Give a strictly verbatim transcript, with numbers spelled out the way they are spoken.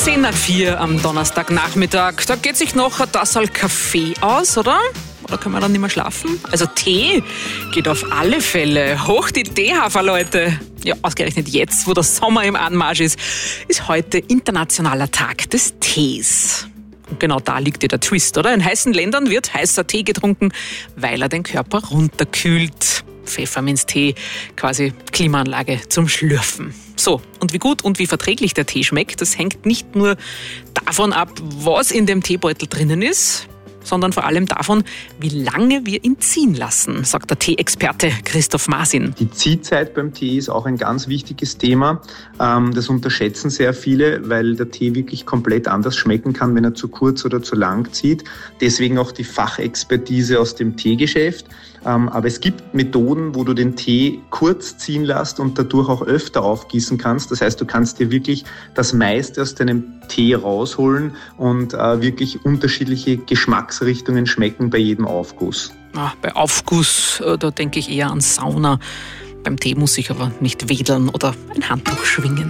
zehn nach vier am Donnerstagnachmittag. Da geht sich noch ein Tassel Kaffee aus, oder? Oder können wir dann nicht mehr schlafen? Also Tee geht auf alle Fälle. Hoch die Teehafer, Leute. Ja, ausgerechnet jetzt, wo der Sommer im Anmarsch ist, ist heute Internationaler Tag des Tees. Und genau da liegt ja der Twist, oder? In heißen Ländern wird heißer Tee getrunken, weil er den Körper runterkühlt. Pfefferminztee, quasi Klimaanlage zum Schlürfen. So, und wie gut und wie verträglich der Tee schmeckt, das hängt nicht nur davon ab, was in dem Teebeutel drinnen ist, sondern vor allem davon, wie lange wir ihn ziehen lassen, sagt der Tee-Experte Christoph Masin. Die Ziehzeit beim Tee ist auch ein ganz wichtiges Thema. Das unterschätzen sehr viele, weil der Tee wirklich komplett anders schmecken kann, wenn er zu kurz oder zu lang zieht. Deswegen auch die Fachexpertise aus dem Teegeschäft. Aber es gibt Methoden, wo du den Tee kurz ziehen lässt und dadurch auch öfter aufgießen kannst. Das heißt, du kannst dir wirklich das meiste aus deinem Tee rausholen und wirklich unterschiedliche Geschmacksrichtungen schmecken bei jedem Aufguss. Ah, bei Aufguss, da denke ich eher an Sauna. Beim Tee muss ich aber nicht wedeln oder ein Handtuch schwingen.